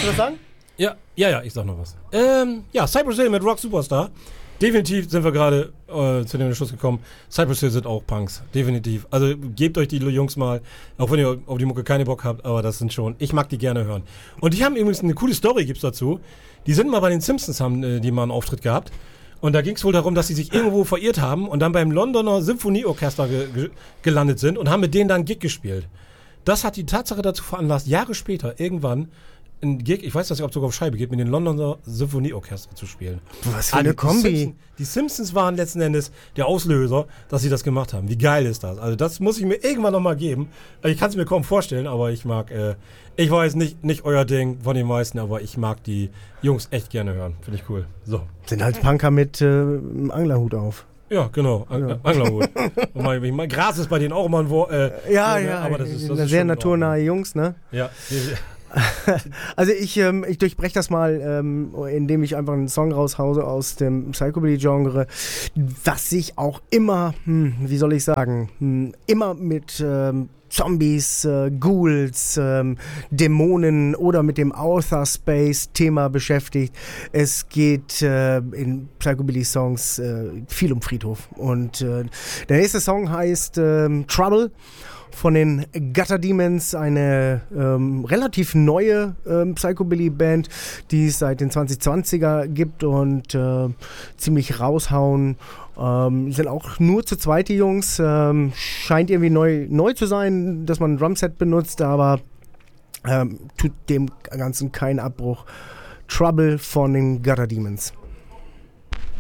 du was sagen? Ja, ich sag noch was. Cypress Hill mit Rock Superstar. Definitiv sind wir gerade zu dem Schluss gekommen. Cypress Hill sind auch Punks. Definitiv. Also gebt euch die Jungs mal, auch wenn ihr auf die Mucke keine Bock habt, aber das sind schon, ich mag die gerne hören. Und die haben übrigens eine coole Story, gibt's dazu. Die sind mal bei den Simpsons, haben die mal einen Auftritt gehabt. Und da ging es wohl darum, dass sie sich irgendwo verirrt haben und dann beim Londoner Symphonieorchester gelandet sind und haben mit denen dann einen Gig gespielt. Das hat die Tatsache dazu veranlasst, Jahre später irgendwann ein Gig, ich weiß, dass ihr sogar auf Scheibe geht, mit dem Londoner Symphonieorchester zu spielen. Was für eine Kombi. Die Simpsons waren letzten Endes der Auslöser, dass sie das gemacht haben. Wie geil ist das? Also das muss ich mir irgendwann nochmal geben. Also ich kann es mir kaum vorstellen, aber ich mag, ich weiß nicht euer Ding von den meisten, aber ich mag die Jungs echt gerne hören. Finde ich cool. So. Sind halt Punker mit Anglerhut auf. Ja, genau. Anglerhut. Ich meine, Gras ist bei denen auch immer ein Wort. Aber das ist sehr naturnahe Jungs, ne? Ja. Also ich durchbreche das mal, indem ich einfach einen Song raushause aus dem Psychobilly-Genre, was sich auch immer, immer mit Zombies, Ghouls, Dämonen oder mit dem Outer Space-Thema beschäftigt. Es geht in Psychobilly-Songs viel um Friedhof. Und der nächste Song heißt Trouble von den Gutter Demons, eine relativ neue Psychobilly-Band, die es seit den 2020er gibt und ziemlich raushauen. Sind auch nur zu zweit, die Jungs. Scheint irgendwie neu zu sein, dass man ein Drumset benutzt, aber tut dem Ganzen keinen Abbruch. Trouble von den Gutter Demons.